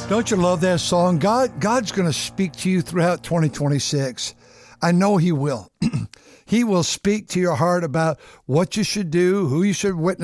Don't you love that song? God's going to speak to you throughout 2026. I know he will. He will speak to your heart about what you should do, who you should witness